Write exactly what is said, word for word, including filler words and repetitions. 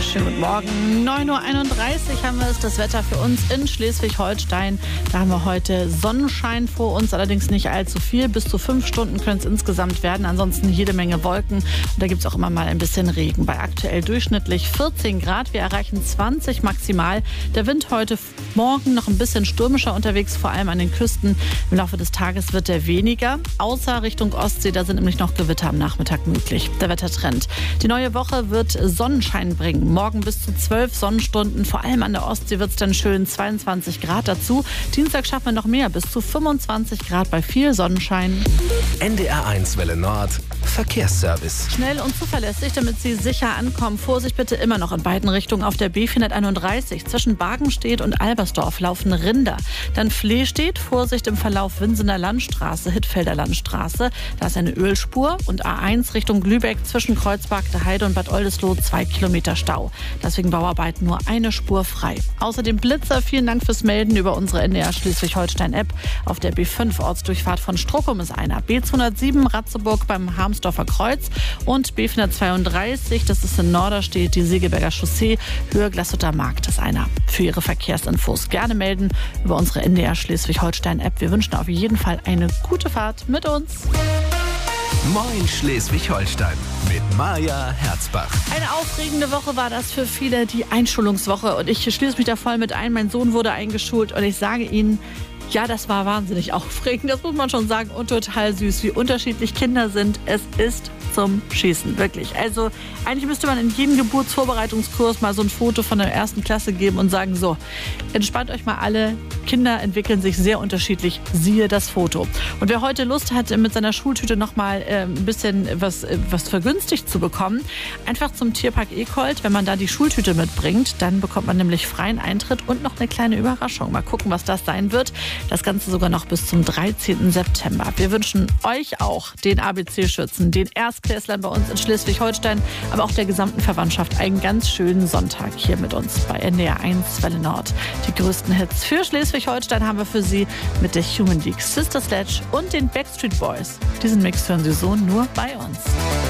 wunderschönen guten Morgen. neun Uhr einunddreißig haben wir es, das Wetter für uns in Schleswig-Holstein. Da haben wir heute Sonnenschein vor uns, allerdings nicht allzu viel. Bis zu fünf Stunden können es insgesamt werden, ansonsten jede Menge Wolken. Und da gibt es auch immer mal ein bisschen Regen. Bei aktuell durchschnittlich vierzehn Grad, wir erreichen zwanzig maximal. Der Wind heute Morgen noch ein bisschen stürmischer unterwegs, vor allem an den Küsten. Im Laufe des Tages wird er weniger, außer Richtung Ostsee, da sind nämlich noch Gewitter am Nachmittag möglich. Der Wettertrend. Die neue Woche wird Sonnenschein bringen. Morgen bis zu zwölf Sonnenstunden. Vor allem an der Ostsee wird es dann schön zweiundzwanzig Grad dazu. Dienstag schaffen wir noch mehr, bis zu fünfundzwanzig Grad bei viel Sonnenschein. N D R eins Welle Nord. Verkehrsservice. Schnell und zuverlässig, damit Sie sicher ankommen. Vorsicht bitte immer noch in beiden Richtungen auf der B vierhunderteinunddreißig. Zwischen Bargenstedt und Albersdorf laufen Rinder. Dann Flehstedt, Vorsicht im Verlauf Winsener Landstraße, Hittfelder Landstraße. Da ist eine Ölspur. Und A eins Richtung Lübeck zwischen Kreuzberg der Heide und Bad Oldesloe zwei Kilometer Stau. Deswegen Bauarbeiten nur eine Spur frei. Außerdem Blitzer, vielen Dank fürs Melden über unsere N D R Schleswig-Holstein-App. Auf der B fünf Ortsdurchfahrt von Strockum ist einer. B zweihundertsieben Ratzeburg beim Harmsdorfer Kreuz und B vierhundertzweiunddreißig, das ist in Norderstedt, die Segeberger Chaussee, Höhe Glashutter Markt ist einer. Für Ihre Verkehrsinfos gerne melden über unsere N D R Schleswig-Holstein-App. Wir wünschen auf jeden Fall eine gute Fahrt mit uns. Moin Schleswig-Holstein mit Maja Herzbach. Eine aufregende Woche war das für viele, die Einschulungswoche. Und ich schließe mich da voll mit ein. Mein Sohn wurde eingeschult und ich sage Ihnen, ja, das war wahnsinnig aufregend, das muss man schon sagen, und total süß, wie unterschiedlich Kinder sind. Es ist zum Schießen, wirklich. Also eigentlich müsste man in jedem Geburtsvorbereitungskurs mal so ein Foto von der ersten Klasse geben und sagen, so, entspannt euch mal alle, Kinder entwickeln sich sehr unterschiedlich, siehe das Foto. Und wer heute Lust hat, mit seiner Schultüte nochmal äh, ein bisschen was, äh, was vergünstigt zu bekommen, einfach zum Tierpark Ekold, wenn man da die Schultüte mitbringt, dann bekommt man nämlich freien Eintritt und noch eine kleine Überraschung. Mal gucken, was das sein wird. Das Ganze sogar noch bis zum dreizehnten September. Wir wünschen euch auch, den A B C-Schützen, den Erstklässlern bei uns in Schleswig-Holstein, aber auch der gesamten Verwandtschaft einen ganz schönen Sonntag hier mit uns bei N D R eins Welle Nord. Die größten Hits für Schleswig-Holstein haben wir für Sie mit der Human League, Sister Sledge und den Backstreet Boys. Diesen Mix hören Sie so nur bei uns.